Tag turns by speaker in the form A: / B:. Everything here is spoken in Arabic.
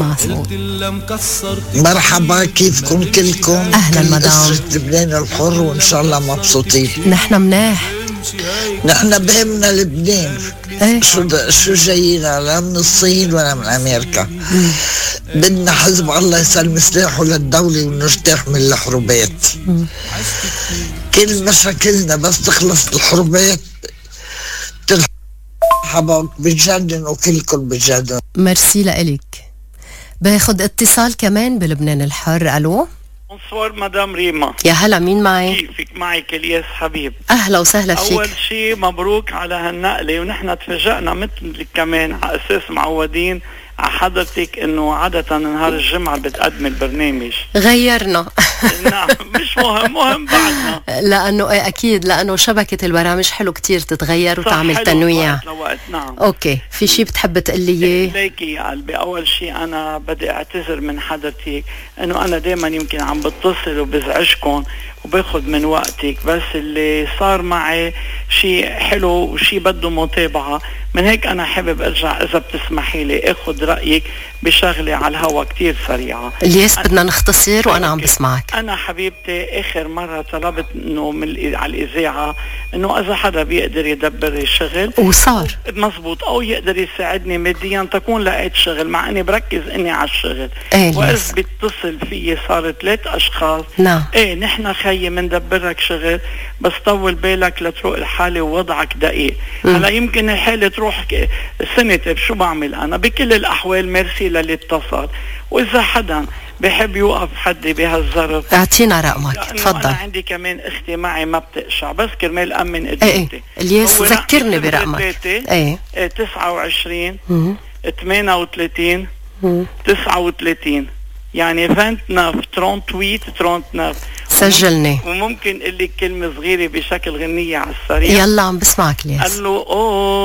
A: مرحبا، كيفكم كلكم؟
B: أهلا مدام.
A: لبنان الحر وإن شاء الله مبسوطين.
B: نحن مناح.
A: نحن بهمنا لبنان.
B: ايه؟
A: شو جايين لا من الصين ولا من أمريكا. بدنا حزب الله يسلم سلاحه للدولة ونرتاح من الحروبات. كل مشاكلنا بس تخلص الحروبات حباك بتجنن وكلكم بتجنن.
B: ميرسي لإلك. باخد اتصال كمان بلبنان الحر. الو.
C: بونسوار مدام ريما.
B: يا هلا، مين معي؟
C: كيفك؟ معي الياس حبيب.
B: اهلا وسهلا فيك.
C: اول شيء مبروك على هالنقله، ونحن تفاجئنا مثلك كمان على اساس معودين على حضرتك انه عاده نهار الجمعه بتقدم البرنامج.
B: غيرنا.
C: نعم، مش مهم بعدنا،
B: لانه ايه اكيد، لانه شبكه البرامج حلو كتير تتغير وتعمل تنويع.
C: لوقت. نعم.
B: اوكي، في شيء بتحب تقلي اياه؟
C: ليكي يا قلبي، اول شيء انا بدي اعتذر من حضرتك انه انا دائما يمكن عم بتصل وبزعجكم وباخد من وقتك، بس اللي صار معي شيء حلو وشيء بده متابعة. من هيك أنا حابب أرجع إذا بتسمحي لي أخذ رأيك بشغلة على الهوا كتير سريعة.
B: الياس بدنا نختصر وأنا عم بسمعك.
C: أنا حبيبتي آخر مرة طلبت إنه على الإذاعة إنه إذا حدا بيقدر يدبر لي شغل،
B: وصار
C: مزبوط، أو يقدر يساعدني ماديا تكون لقيت شغل، مع إني بركز إني على الشغل. وإذ بيتصل فيي صار 3 أشخاص.
B: نعم.
C: إيه، نحن خيي مندبرك شغل، بس طول بالك لتروق الحالة ووضعك دقيق. هلا يمكن الحالة تروح سنة، شو بعمل أنا؟ بكل الأحوال ميرسي للي اتصل، وإذا حدا بحب يوقف حدي بهالظرف
B: اعطينا رقمك. تفضل.
C: أنا عندي كمان اختي معي ما بتقشع، بس كرمال أمن قدرتي.
B: ايه الياس ذكرني برقمك.
C: 29 38 39، يعني 29 39.
B: سجلني.
C: وممكن قل لي كلمة صغيرة بشكل غنية على السريع؟
B: يلا عم بسمعك الياس.
C: قال له